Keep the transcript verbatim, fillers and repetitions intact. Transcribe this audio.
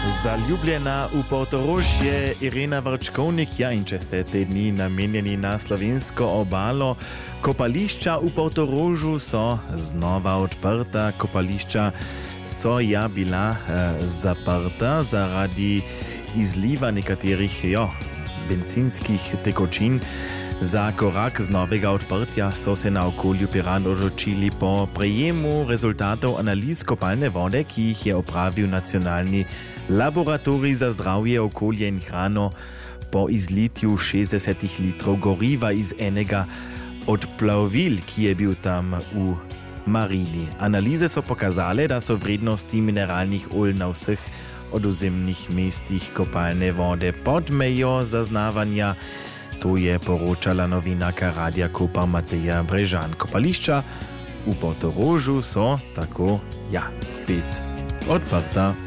Zaljubljena v Portorož je Irena Vrčkovnik, ja in če ste te dni namenjeni na slovensko obalo, kopališča v Portorožu so znova odprta. Kopališča so ja bila eh, zaprta zaradi izliva nekaterih jo, bencinskih tekočin. Za korak z novega odprtja so se na okolju Piran odločili po prejemu rezultatov analiz kopalne vode, ki jih je opravil Nacionalni laboratorij za zdravje, okolje in hrano po izlitju šestdeset litrov goriva iz enega od plovil, ki je bil tam v marini. Analize so pokazale, da so vrednosti mineralnih olj na vseh odozemnih mestih kopalne vode pod mejo zaznavanja. To je poročala novinarka Radia Koper Mateja Brežan. Kopališča v Portorožu so tako, ja, spet odprta.